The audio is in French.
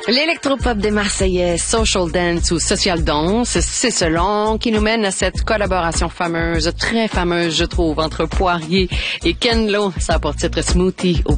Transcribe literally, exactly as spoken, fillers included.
L'électropop des Marseillais, Social Dance ou Social Dance, c'est selon qui nous mène à cette collaboration fameuse, très fameuse, je trouve, entre Poirier et Ken Lo. Ça a pour titre Smoothie au